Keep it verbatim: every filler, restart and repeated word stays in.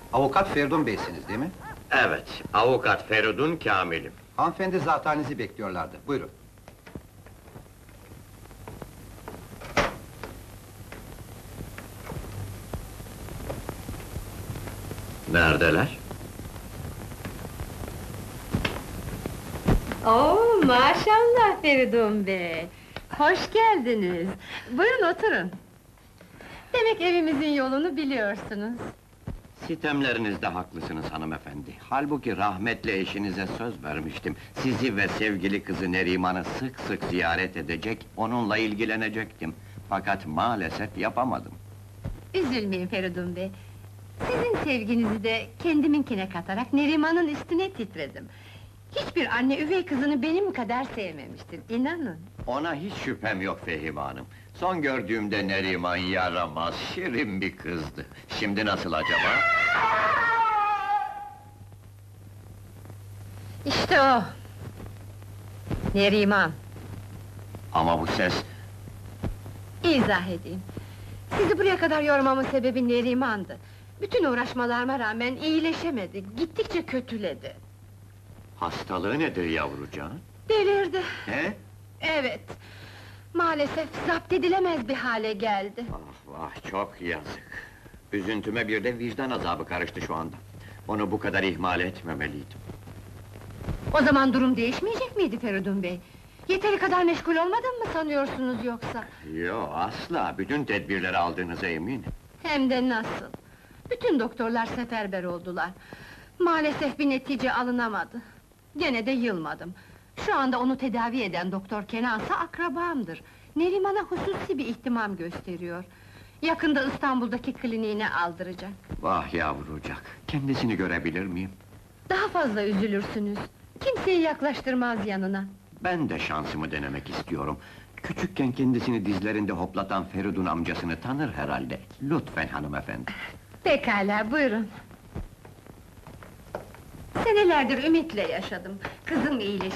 Avukat Feridun Bey'siniz değil mi? Evet, avukat Feridun Kamil'im. Hanımefendi zatenizi bekliyorlardı, buyurun. Neredeler? Oo, maşallah Feridun Bey! Hoş geldiniz! Buyurun oturun! Demek evimizin yolunu biliyorsunuz. Sitemlerinizde haklısınız hanımefendi. Halbuki rahmetli eşinize söz vermiştim. Sizi ve sevgili kızı Neriman'ı sık sık ziyaret edecek, onunla ilgilenecektim. Fakat maalesef yapamadım. Üzülmeyin Feridun Bey! Sizin sevginizi de kendiminkine katarak Neriman'ın üstüne titredim. Hiçbir anne üvey kızını benim kadar sevmemiştir, inanın! Ona hiç şüphem yok Fehime Hanım. Son gördüğümde Neriman yaramaz, şirin bir kızdı. Şimdi nasıl acaba? İşte o! Neriman! Ama bu ses... İzah edeyim. Sizi buraya kadar yormamın sebebi Neriman'dı. Bütün uğraşmalarıma rağmen iyileşemedi, gittikçe kötüledi. Hastalığı nedir yavrucağın? Delirdi! He? Evet! Maalesef zapt edilemez bir hale geldi. Vah vah, çok yazık! Üzüntüme bir de vicdan azabı karıştı şu anda. Onu bu kadar ihmal etmemeliydim. O zaman durum değişmeyecek miydi Feridun Bey? Yeteri kadar meşgul olmadım mı sanıyorsunuz yoksa? Yo, asla! Bütün tedbirleri aldığınıza eminim. Hem de nasıl? Bütün doktorlar seferber oldular. Maalesef bir netice alınamadı. Gene de yılmadım. Şu anda onu tedavi eden doktor Kenan'sa akrabamdır. Neriman'a hususi bir ihtimam gösteriyor. Yakında İstanbul'daki kliniğine aldıracak. Vah yavrucak! Kendisini görebilir miyim? Daha fazla üzülürsünüz. Kimseyi yaklaştırmaz yanına. Ben de şansımı denemek istiyorum. Küçükken kendisini dizlerinde hoplatan Feridun amcasını tanır herhalde. Lütfen hanımefendi. Pekala, buyurun. Senelerdir ümitle yaşadım. Kızım iyileşecek.